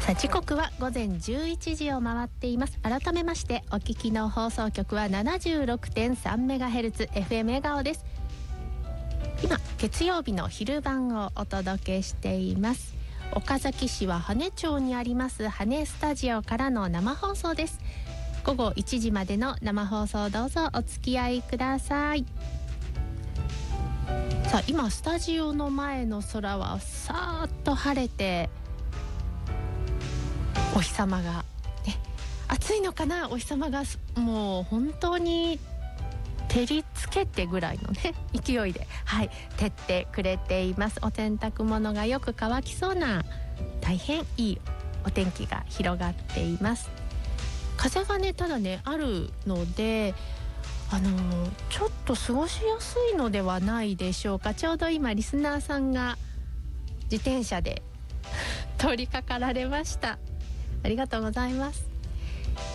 さあ時刻は午前11時を回っています。改めましてお聞きの放送局は 76.3MHz FM 笑顔です。今月曜日の昼晩をお届けしています。岡崎市は羽根町にあります羽根スタジオからの生放送です。午後1時までの生放送どうぞお付き合いください。さあ今スタジオの前の空はさーっと晴れてお日様が、ね、暑いのかな。お日様がもう本当に照りつけてぐらいのね勢いで、照ってくれています。お洗濯物がよく乾きそうな大変いいお天気が広がっています。風がねただねあるのでちょっと過ごしやすいのではないでしょうか。ちょうど今リスナーさんが自転車で通りかかられました。ありがとうございます。